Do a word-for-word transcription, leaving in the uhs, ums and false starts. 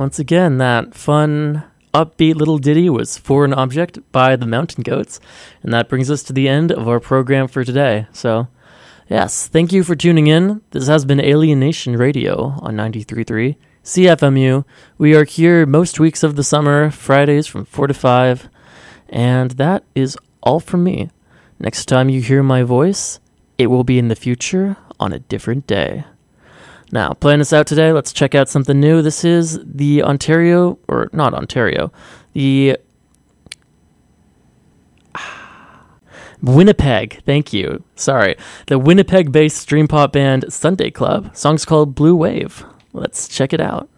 Once again, that fun, upbeat little ditty was Foreign Object by the Mountain Goats. And that brings us to the end of our program for today. So, yes, thank you for tuning in. This has been Alienation Radio on ninety-three point three C F M U. We are here most weeks of the summer, Fridays from four to five. And that is all from me. Next time you hear my voice, it will be in the future on a different day. Now, playing us out today, let's check out something new. This is the Ontario, or not Ontario, the Winnipeg, thank you, sorry. The Winnipeg-based stream pop band Sunday Club. Song's called Blue Wave. Let's check it out.